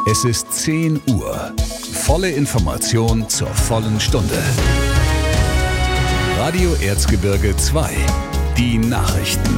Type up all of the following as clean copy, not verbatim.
Es ist 10 Uhr. Volle Information zur vollen Stunde. Radio Erzgebirge 2. Die Nachrichten.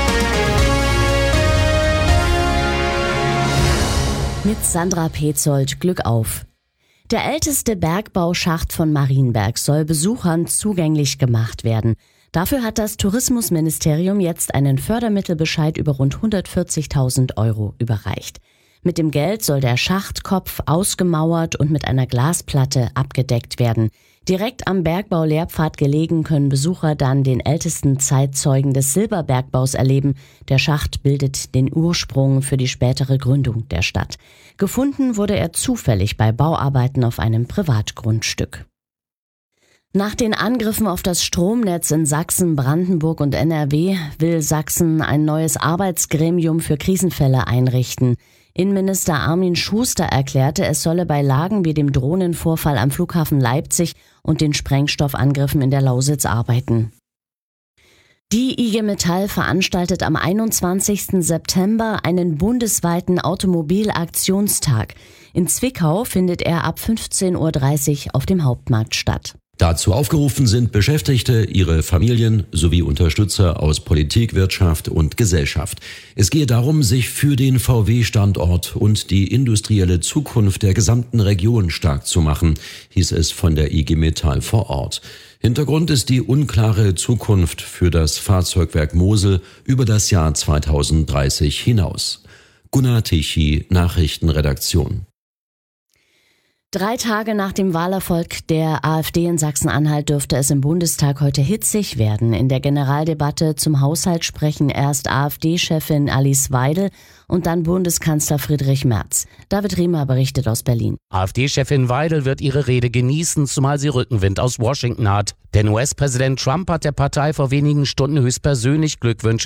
Mit Sandra Petzold, Glück auf. Der älteste Bergbauschacht von Marienberg soll Besuchern zugänglich gemacht werden. Dafür hat das Tourismusministerium jetzt einen Fördermittelbescheid über rund 140.000 € überreicht. Mit dem Geld soll der Schachtkopf ausgemauert und mit einer Glasplatte abgedeckt werden. Direkt am Bergbaulehrpfad gelegen können Besucher dann den ältesten Zeitzeugen des Silberbergbaus erleben. Der Schacht bildet den Ursprung für die spätere Gründung der Stadt. Gefunden wurde er zufällig bei Bauarbeiten auf einem Privatgrundstück. Nach den Angriffen auf das Stromnetz in Sachsen, Brandenburg und NRW will Sachsen ein neues Arbeitsgremium für Krisenfälle einrichten. Innenminister Armin Schuster erklärte, es solle bei Lagen wie dem Drohnenvorfall am Flughafen Leipzig und den Sprengstoffangriffen in der Lausitz arbeiten. Die IG Metall veranstaltet am 21. September einen bundesweiten Automobilaktionstag. In Zwickau findet er ab 15:30 Uhr auf dem Hauptmarkt statt. Dazu aufgerufen sind Beschäftigte, ihre Familien sowie Unterstützer aus Politik, Wirtschaft und Gesellschaft. Es gehe darum, sich für den VW-Standort und die industrielle Zukunft der gesamten Region stark zu machen, hieß es von der IG Metall vor Ort. Hintergrund ist die unklare Zukunft für das Fahrzeugwerk Mosel über das Jahr 2030 hinaus. Gunnar Tichy, Nachrichtenredaktion. 3 Tage nach dem Wahlerfolg der AfD in Sachsen-Anhalt dürfte es im Bundestag heute hitzig werden. In der Generaldebatte zum Haushalt sprechen erst AfD-Chefin Alice Weidel und dann Bundeskanzler Friedrich Merz. David Riemer berichtet aus Berlin. AfD-Chefin Weidel wird ihre Rede genießen, zumal sie Rückenwind aus Washington hat. Denn US-Präsident Trump hat der Partei vor wenigen Stunden höchstpersönlich Glückwünsche